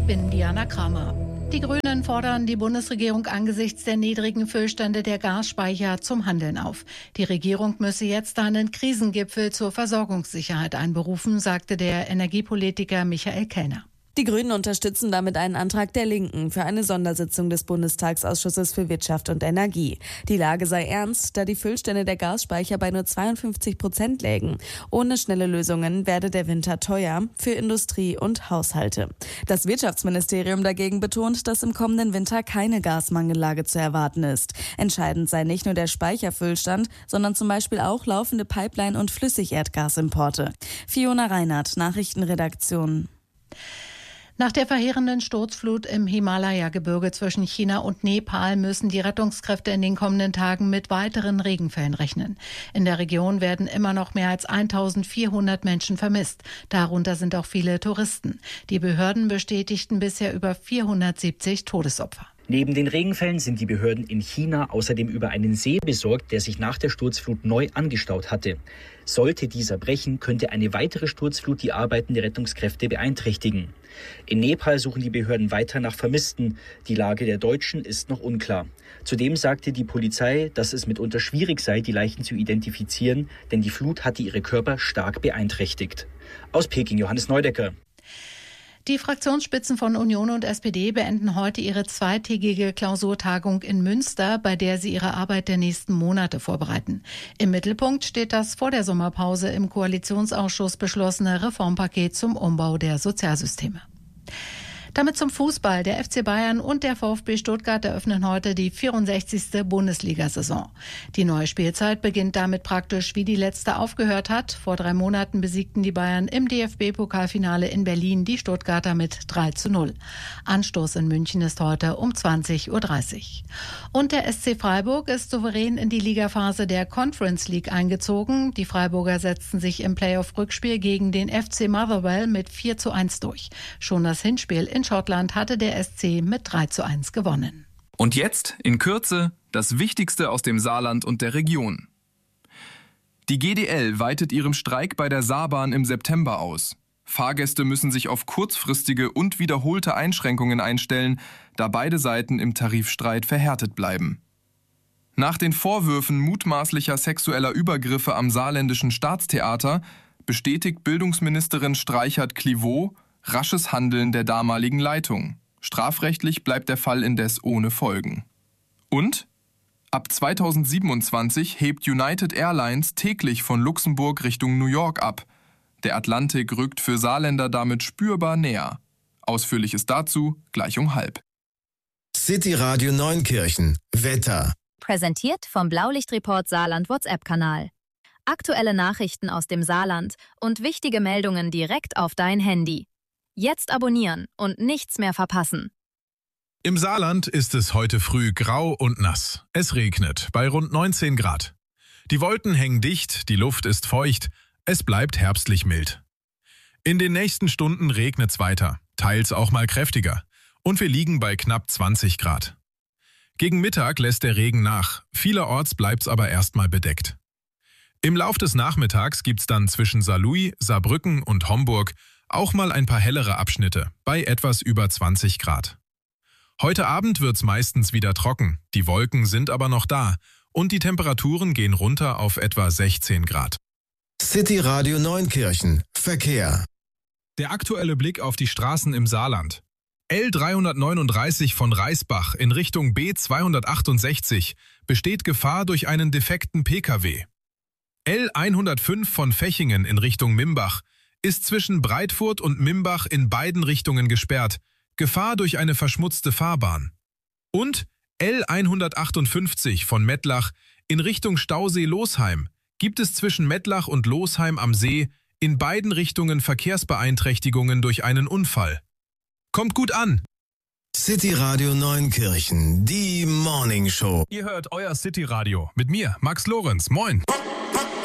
bin Diana Kramer. Die Grünen fordern die Bundesregierung angesichts der niedrigen Füllstände der Gasspeicher zum Handeln auf. Die Regierung müsse jetzt einen Krisengipfel zur Versorgungssicherheit einberufen, sagte der Energiepolitiker Michael Kellner. Die Grünen unterstützen damit einen Antrag der Linken für eine Sondersitzung des Bundestagsausschusses für Wirtschaft und Energie. Die Lage sei ernst, da die Füllstände der Gasspeicher bei nur 52% lägen. Ohne schnelle Lösungen werde der Winter teuer für Industrie und Haushalte. Das Wirtschaftsministerium dagegen betont, dass im kommenden Winter keine Gasmangellage zu erwarten ist. Entscheidend sei nicht nur der Speicherfüllstand, sondern zum Beispiel auch laufende Pipeline- und Flüssigerdgasimporte. Fiona Reinhardt, Nachrichtenredaktion. Nach der verheerenden Sturzflut im Himalaya-Gebirge zwischen China und Nepal müssen die Rettungskräfte in den kommenden Tagen mit weiteren Regenfällen rechnen. In der Region werden immer noch mehr als 1400 Menschen vermisst. Darunter sind auch viele Touristen. Die Behörden bestätigten bisher über 470 Todesopfer. Neben den Regenfällen sind die Behörden in China außerdem über einen See besorgt, der sich nach der Sturzflut neu angestaut hatte. Sollte dieser brechen, könnte eine weitere Sturzflut die Arbeiten der Rettungskräfte beeinträchtigen. In Nepal suchen die Behörden weiter nach Vermissten. Die Lage der Deutschen ist noch unklar. Zudem sagte die Polizei, dass es mitunter schwierig sei, die Leichen zu identifizieren, denn die Flut hatte ihre Körper stark beeinträchtigt. Aus Peking, Johannes Neudecker. Die Fraktionsspitzen von Union und SPD beenden heute ihre zweitägige Klausurtagung in Münster, bei der sie ihre Arbeit der nächsten Monate vorbereiten. Im Mittelpunkt steht das vor der Sommerpause im Koalitionsausschuss beschlossene Reformpaket zum Umbau der Sozialsysteme. Damit zum Fußball. Der FC Bayern und der VfB Stuttgart eröffnen heute die 64. Bundesliga-Saison. Die neue Spielzeit beginnt damit praktisch, wie die letzte aufgehört hat. Vor 3 Monaten besiegten die Bayern im DFB-Pokalfinale in Berlin die Stuttgarter mit 3:0. Anstoß in München ist heute um 20:30 Uhr. Und der SC Freiburg ist souverän in die Ligaphase der Conference League eingezogen. Die Freiburger setzten sich im Playoff-Rückspiel gegen den FC Motherwell mit 4:1 durch. Schon das Hinspiel in Schottland hatte der SC mit 3:1 gewonnen. Und jetzt, in Kürze, das Wichtigste aus dem Saarland und der Region. Die GDL weitet ihren Streik bei der Saarbahn im September aus. Fahrgäste müssen sich auf kurzfristige und wiederholte Einschränkungen einstellen, da beide Seiten im Tarifstreit verhärtet bleiben. Nach den Vorwürfen mutmaßlicher sexueller Übergriffe am saarländischen Staatstheater bestätigt Bildungsministerin Streichert-Clivaux rasches Handeln der damaligen Leitung. Strafrechtlich bleibt der Fall indes ohne Folgen. Und? Ab 2027 hebt United Airlines täglich von Luxemburg Richtung New York ab. Der Atlantik rückt für Saarländer damit spürbar näher. Ausführliches dazu gleich um 12:30. City Radio Neunkirchen. Wetter. Präsentiert vom Blaulichtreport Saarland WhatsApp-Kanal. Aktuelle Nachrichten aus dem Saarland und wichtige Meldungen direkt auf dein Handy. Jetzt abonnieren und nichts mehr verpassen. Im Saarland ist es heute früh grau und nass. Es regnet bei rund 19 Grad. Die Wolken hängen dicht, die Luft ist feucht, es bleibt herbstlich mild. In den nächsten Stunden regnet's weiter, teils auch mal kräftiger. Und wir liegen bei knapp 20 Grad. Gegen Mittag lässt der Regen nach, vielerorts bleibt's aber erstmal bedeckt. Im Lauf des Nachmittags gibt's dann zwischen Saarlouis, Saarbrücken und Homburg auch mal ein paar hellere Abschnitte, bei etwas über 20 Grad. Heute Abend wird's meistens wieder trocken, die Wolken sind aber noch da und die Temperaturen gehen runter auf etwa 16 Grad. City Radio Neunkirchen. Verkehr. Der aktuelle Blick auf die Straßen im Saarland. L339 von Reisbach in Richtung B268 besteht Gefahr durch einen defekten Pkw. L105 von Fechingen in Richtung Mimbach ist zwischen Breitfurt und Mimbach in beiden Richtungen gesperrt. Gefahr durch eine verschmutzte Fahrbahn. Und L158 von Mettlach in Richtung Stausee-Losheim gibt es zwischen Mettlach und Losheim am See in beiden Richtungen Verkehrsbeeinträchtigungen durch einen Unfall. Kommt gut an! City Radio Neunkirchen, die Morning Show. Ihr hört euer City Radio mit mir, Max Lorenz. Moin!